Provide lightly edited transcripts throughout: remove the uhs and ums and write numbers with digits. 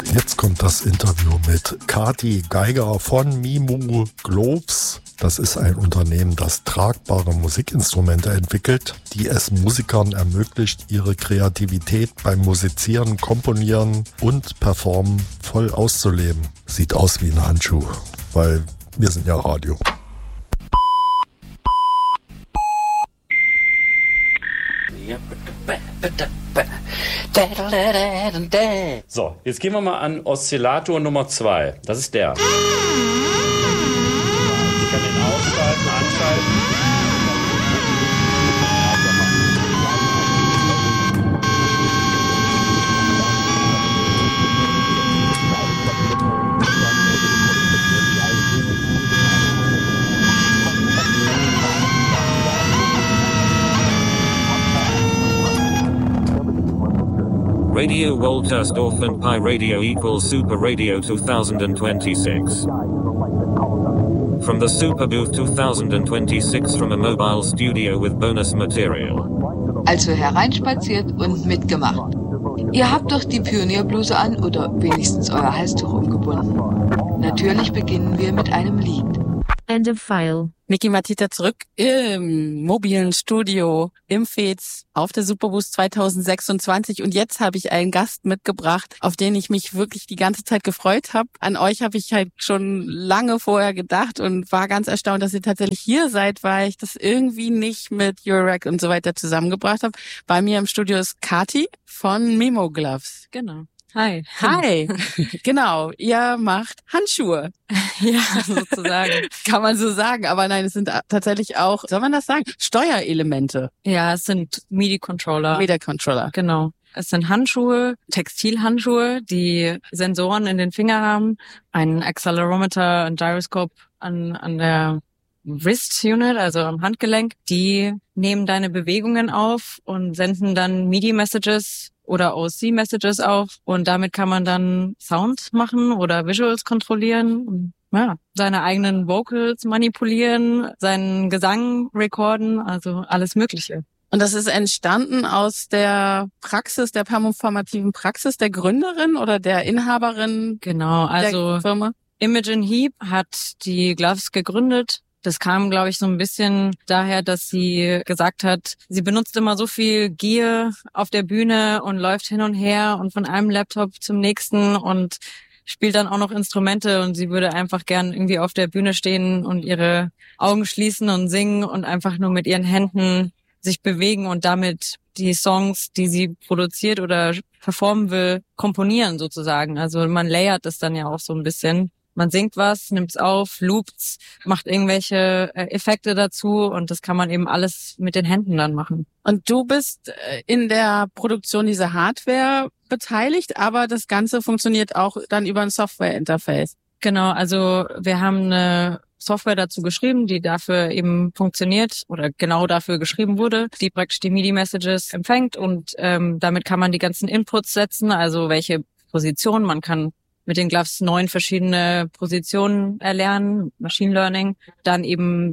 Jetzt kommt das Interview mit Kati Geiger von Mimu Gloves. Das ist ein Unternehmen, das tragbare Musikinstrumente entwickelt, die es Musikern ermöglicht, ihre Kreativität beim Musizieren, Komponieren und Performen voll auszuleben. Sieht aus wie ein Handschuh, weil wir sind ja Radio. So, jetzt gehen wir mal an Oszillator Nummer 2. Das ist der. Ich kann den ausschalten, anschalten. Radio Woltersdorf and Pi Radio equals Super Radio 2026. From the Super Booth 2026 from a mobile studio with bonus material. Also hereinspaziert und mitgemacht. Ihr habt doch die Pionierbluse an oder wenigstens euer Halstuch umgebunden. Natürlich beginnen wir mit einem Lied. End of File. Niki Matita zurück im mobilen Studio im Fez auf der Superboost 2026 und jetzt habe ich einen Gast mitgebracht, auf den ich mich wirklich die ganze Zeit gefreut habe. An euch habe ich halt schon lange vorher gedacht und war ganz erstaunt, dass ihr tatsächlich hier seid, weil ich das irgendwie nicht mit Eurorack und so weiter zusammengebracht habe. Bei mir im Studio ist Kati von Mimu Gloves. Genau. Hi. Hi. Genau, ihr macht Handschuhe. Ja, sozusagen. Kann man so sagen, aber nein, es sind tatsächlich auch, soll man das sagen, Steuerelemente. Ja, es sind MIDI-Controller. MIDI-Controller. Genau. Es sind Handschuhe, Textilhandschuhe, die Sensoren in den Finger haben, einen Accelerometer, ein Gyroscope an der Wrist Unit, also am Handgelenk. Die nehmen deine Bewegungen auf und senden dann MIDI-Messages oder OC-Messages auf und damit kann man dann Sound machen oder Visuals kontrollieren und ja, seine eigenen Vocals manipulieren, seinen Gesang recorden, also alles Mögliche. Und das ist entstanden aus der Praxis, der performativen Praxis der Gründerin oder der Inhaberin genau, also der Firma? Imogen Heap hat die Gloves gegründet. Das kam, glaube ich, so ein bisschen daher, dass sie gesagt hat, sie benutzt immer so viel Gear auf der Bühne und läuft hin und her und von einem Laptop zum nächsten und spielt dann auch noch Instrumente und sie würde einfach gern irgendwie auf der Bühne stehen und ihre Augen schließen und singen und einfach nur mit ihren Händen sich bewegen und damit die Songs, die sie produziert oder performen will, komponieren sozusagen. Also man layert das dann ja auch so ein bisschen. Man singt was, nimmt's auf, loopt's, macht irgendwelche Effekte dazu und das kann man eben alles mit den Händen dann machen. Und du bist in der Produktion dieser Hardware beteiligt, aber das Ganze funktioniert auch dann über ein Software-Interface. Genau, also wir haben eine Software dazu geschrieben, die dafür eben funktioniert oder genau dafür geschrieben wurde, die praktisch die MIDI-Messages empfängt und damit kann man die ganzen Inputs setzen, also welche Position, man kann mit den Gloves 9 verschiedene Positionen erlernen, Machine Learning, dann eben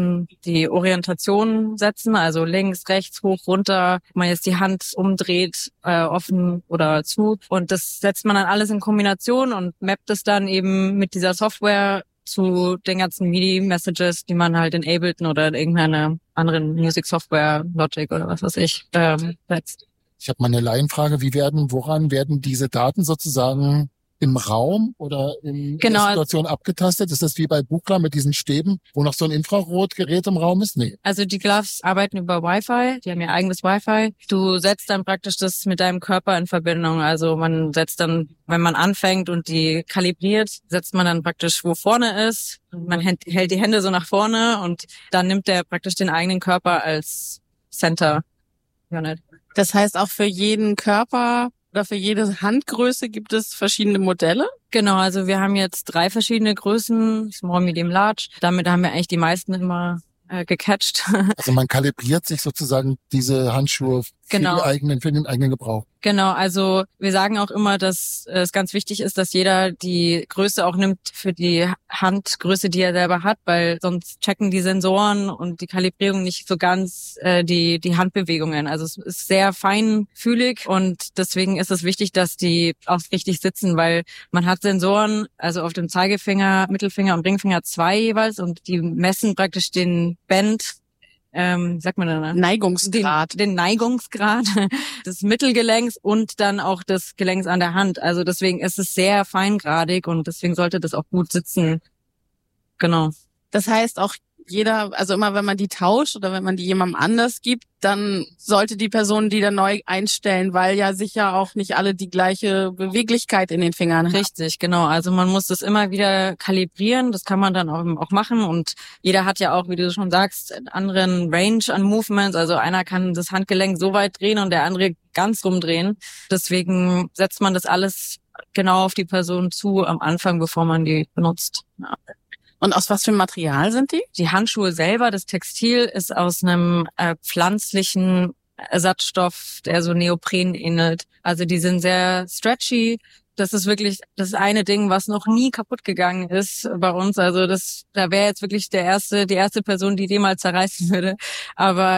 die Orientation setzen, also links, rechts, hoch, runter, wenn man jetzt die Hand umdreht, offen oder zu und das setzt man dann alles in Kombination und mappt es dann eben mit dieser Software zu den ganzen MIDI-Messages, die man halt in Ableton oder in irgendeiner anderen Music-Software, Logic oder was weiß ich, setzt. Ich habe mal eine Laienfrage, woran werden diese Daten sozusagen im Raum oder in der Situation abgetastet? Ist das wie bei Buchla mit diesen Stäben, wo noch so ein Infrarotgerät im Raum ist? Nee. Also die Gloves arbeiten über Wi-Fi, die haben ihr eigenes Wi-Fi. Du setzt dann praktisch das mit deinem Körper in Verbindung. Also man setzt dann, wenn man anfängt und die kalibriert, setzt man dann praktisch, wo vorne ist. Man hält die Hände so nach vorne und dann nimmt der praktisch den eigenen Körper als Center Unit. Das heißt, auch für jeden Körper oder für jede Handgröße gibt es verschiedene Modelle? Genau, also wir haben jetzt 3 verschiedene Größen, Small, Medium, Large. Damit haben wir eigentlich die meisten immer gecatcht. Also man kalibriert sich sozusagen diese Handschuhe Genau. für den eigenen Gebrauch. Genau, also wir sagen auch immer, dass es ganz wichtig ist, dass jeder die Größe auch nimmt für die Handgröße, die er selber hat, weil sonst checken die Sensoren und die Kalibrierung nicht so ganz die Handbewegungen. Also es ist sehr feinfühlig und deswegen ist es wichtig, dass die auch richtig sitzen, weil man hat Sensoren, also auf dem Zeigefinger, Mittelfinger und Ringfinger 2 jeweils und die messen praktisch den Bend, sagt man dann? Neigungsgrad. Den Neigungsgrad des Mittelgelenks und dann auch des Gelenks an der Hand. Also deswegen ist es sehr feingradig und deswegen sollte das auch gut sitzen. Genau. Das heißt auch jeder, also immer wenn man die tauscht oder wenn man die jemandem anders gibt, dann sollte die Person die dann neu einstellen, weil ja sicher auch nicht alle die gleiche Beweglichkeit in den Fingern haben. Richtig, genau. Also man muss das immer wieder kalibrieren. Das kann man dann auch machen und jeder hat ja auch, wie du schon sagst, einen anderen Range an Movements. Also einer kann das Handgelenk so weit drehen und der andere ganz rumdrehen. Deswegen setzt man das alles genau auf die Person zu am Anfang, bevor man die benutzt. Ja. Und aus was für einem Material sind die? Die Handschuhe selber, das Textil, ist aus einem pflanzlichen Ersatzstoff, der so Neopren ähnelt. Also die sind sehr stretchy. Das ist wirklich das eine Ding, was noch nie kaputt gegangen ist bei uns. Also da wäre jetzt wirklich die erste Person, die mal zerreißen würde. Aber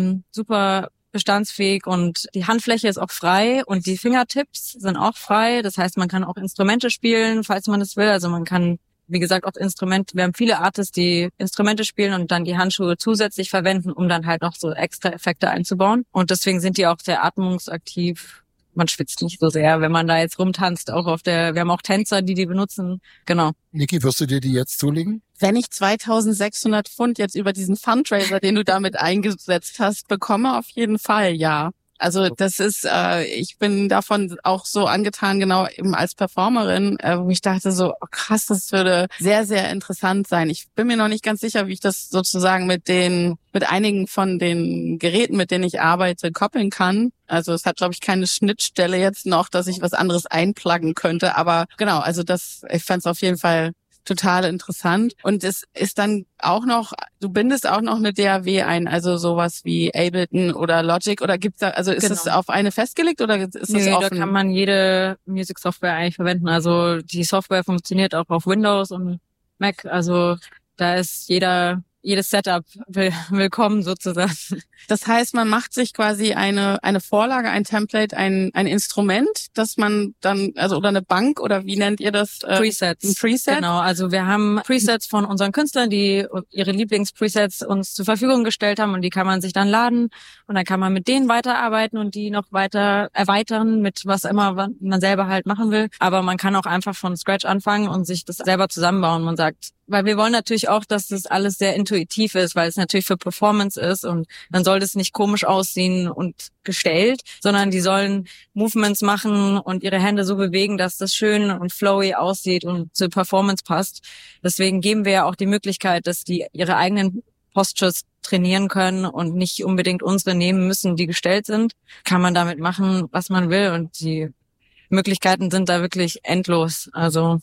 super bestandsfähig und die Handfläche ist auch frei und die Fingertips sind auch frei. Das heißt, man kann auch Instrumente spielen, falls man es will. Also man kann, wie gesagt, auch Instrumente. Wir haben viele Artists, die Instrumente spielen und dann die Handschuhe zusätzlich verwenden, um dann halt noch so extra Effekte einzubauen. Und deswegen sind die auch sehr atmungsaktiv. Man schwitzt nicht so sehr, wenn man da jetzt rumtanzt. Wir haben auch Tänzer, die benutzen. Genau. Niki, wirst du dir die jetzt zulegen? Wenn ich 2.600 Pfund jetzt über diesen Fundraiser, den du damit eingesetzt hast, bekomme, auf jeden Fall, ja. Also das ist, ich bin davon auch so angetan, genau eben als Performerin, wo ich dachte so, oh krass, das würde sehr, sehr interessant sein. Ich bin mir noch nicht ganz sicher, wie ich das sozusagen mit einigen von den Geräten, mit denen ich arbeite, koppeln kann. Also es hat, glaube ich, keine Schnittstelle jetzt noch, dass ich was anderes einpluggen könnte. Aber genau, also ich fand es auf jeden Fall total interessant. Und es ist dann auch noch, du bindest auch noch eine DAW ein, also sowas wie Ableton oder Logic, oder gibt's da, also ist es auf eine festgelegt oder ist es offen? Da kann man jede Music-Software eigentlich verwenden. Also die Software funktioniert auch auf Windows und Mac. Also da ist jedes Setup willkommen sozusagen. Das heißt, man macht sich quasi eine Vorlage, ein Template, ein Instrument, das man dann, also oder eine Bank oder wie nennt ihr das? Presets. Ein Preset? Genau, also wir haben Presets von unseren Künstlern, die ihre Lieblingspresets uns zur Verfügung gestellt haben und die kann man sich dann laden und dann kann man mit denen weiterarbeiten und die noch weiter erweitern mit was immer man selber halt machen will. Aber man kann auch einfach von Scratch anfangen und sich das selber zusammenbauen. Man sagt, weil wir wollen natürlich auch, dass das alles sehr intuitiv ist, weil es natürlich für Performance ist und dann soll das nicht komisch aussehen und gestellt, sondern die sollen Movements machen und ihre Hände so bewegen, dass das schön und flowy aussieht und zur Performance passt. Deswegen geben wir ja auch die Möglichkeit, dass die ihre eigenen Postures trainieren können und nicht unbedingt unsere nehmen müssen, die gestellt sind. Kann man damit machen, was man will und die Möglichkeiten sind da wirklich endlos. Also,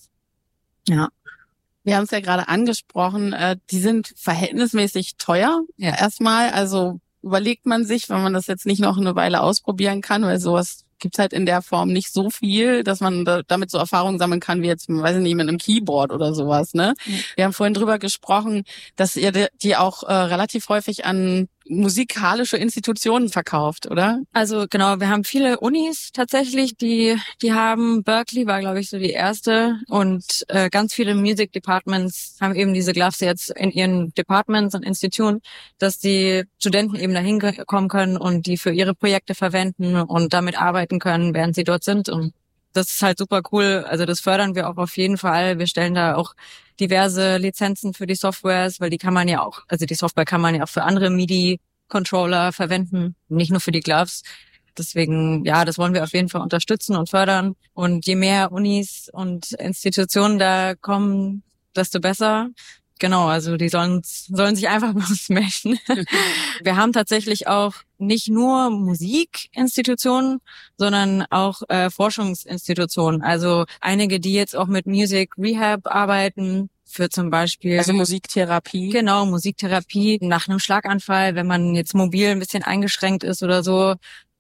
ja. Wir haben es ja gerade angesprochen, die sind verhältnismäßig teuer. Ja. Erstmal, also überlegt man sich, wenn man das jetzt nicht noch eine Weile ausprobieren kann, weil sowas gibt's halt in der Form nicht so viel, dass man damit so Erfahrungen sammeln kann, wie jetzt, weiß ich nicht, mit einem Keyboard oder sowas, ne? Mhm. Wir haben vorhin drüber gesprochen, dass ihr die auch relativ häufig an musikalische Institutionen verkauft, oder? Also genau, wir haben viele Unis tatsächlich, die haben, Berkeley war glaube ich so die erste und ganz viele Music Departments haben eben diese Gloves jetzt in ihren Departments und Instituten, dass die Studenten eben dahin kommen können und die für ihre Projekte verwenden und damit arbeiten können, während sie dort sind und das ist halt super cool. Also das fördern wir auch auf jeden Fall. Wir stellen da auch diverse Lizenzen für die Softwares, weil die Software kann man ja auch für andere MIDI-Controller verwenden, nicht nur für die Gloves. Deswegen, ja, das wollen wir auf jeden Fall unterstützen und fördern. Und je mehr Unis und Institutionen da kommen, desto besser. Genau, also die sollen sich einfach bei uns melden. Wir haben tatsächlich auch nicht nur Musikinstitutionen, sondern auch Forschungsinstitutionen. Also einige, die jetzt auch mit Music Rehab arbeiten, für zum Beispiel... Also Musiktherapie. Genau, Musiktherapie nach einem Schlaganfall, wenn man jetzt mobil ein bisschen eingeschränkt ist oder so.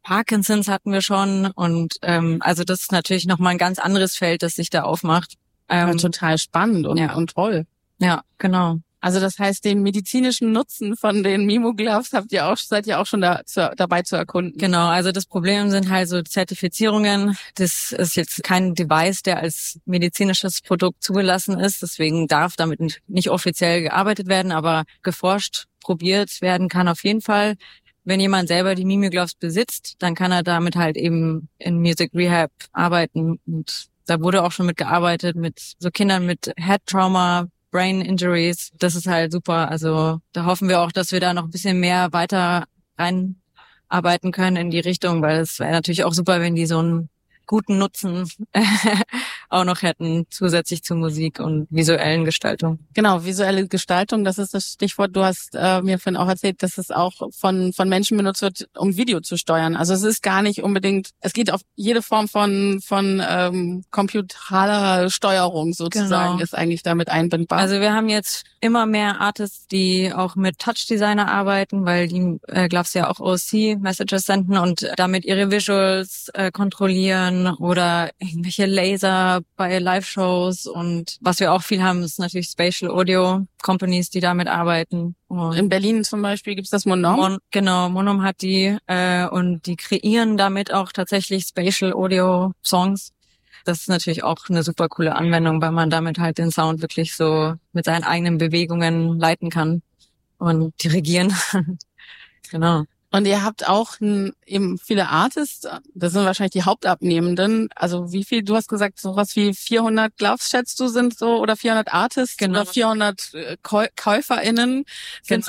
Parkinsons hatten wir schon und also das ist natürlich nochmal ein ganz anderes Feld, das sich da aufmacht. Total spannend und toll. Ja, genau. Also das heißt, den medizinischen Nutzen von den Mimo Gloves seid ihr auch schon dabei zu erkunden. Genau, also das Problem sind halt so Zertifizierungen. Das ist jetzt kein Device, der als medizinisches Produkt zugelassen ist. Deswegen darf damit nicht offiziell gearbeitet werden, aber geforscht, probiert werden kann auf jeden Fall. Wenn jemand selber die Mimo Gloves besitzt, dann kann er damit halt eben in Music Rehab arbeiten. Und da wurde auch schon mitgearbeitet mit so Kindern mit Head Trauma, Brain Injuries, das ist halt super. Also da hoffen wir auch, dass wir da noch ein bisschen mehr weiter reinarbeiten können in die Richtung, weil es wäre natürlich auch super, wenn die so einen guten Nutzen auch noch hätten, zusätzlich zu Musik und visuellen Gestaltung. Genau, visuelle Gestaltung, das ist das Stichwort. Du hast mir vorhin auch erzählt, dass es auch von Menschen benutzt wird, um Video zu steuern. Also es ist gar nicht unbedingt, es geht auf jede Form von computaler Steuerung sozusagen, ist eigentlich damit einbindbar. Also wir haben jetzt immer mehr Artists, die auch mit Touch Designer arbeiten, weil die Gloves ja auch OC-Messages senden und damit ihre Visuals kontrollieren oder irgendwelche Laser bei Live-Shows. Und was wir auch viel haben, ist natürlich Spatial Audio Companies, die damit arbeiten. Und in Berlin zum Beispiel gibt's das Monom. Genau, Monom hat die und die kreieren damit auch tatsächlich Spatial Audio Songs. Das ist natürlich auch eine super coole Anwendung, weil man damit halt den Sound wirklich so mit seinen eigenen Bewegungen leiten kann und dirigieren. Genau. Und ihr habt auch eben viele Artists, das sind wahrscheinlich die Hauptabnehmenden. Also wie viel, du hast gesagt, sowas wie 400 Gloves schätzt du sind so, oder 400 Artists, genau, oder 400 KäuferInnen sind